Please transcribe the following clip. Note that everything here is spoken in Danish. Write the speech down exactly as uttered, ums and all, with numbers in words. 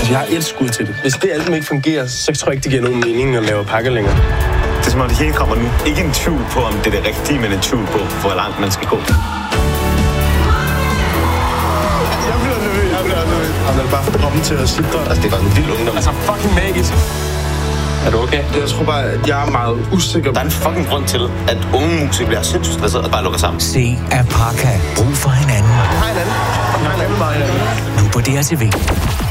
Altså, jeg har et skud til det. Hvis det album ikke fungerer, så tror jeg ikke, det giver nogen mening at lave pakker længere. Det er som om det hele kommer nu. Ikke en tvivl på, om det er det rigtige, men en tvivl på, hvor langt man skal gå. Jeg bliver nervøs, jeg bliver nervøs. Og det er bare for kroppen til at sidde. Altså, det var en vild ungdom. Altså, fucking magisk. Er du okay? Jeg tror bare, at jeg er meget usikker. Der er en fucking grund til, at unge musikere bliver sindssygt stresset og bare lukker sammen. Se Apaka. Brug for hinanden. Hej hinanden. Hej hinanden. Nu på D R T V.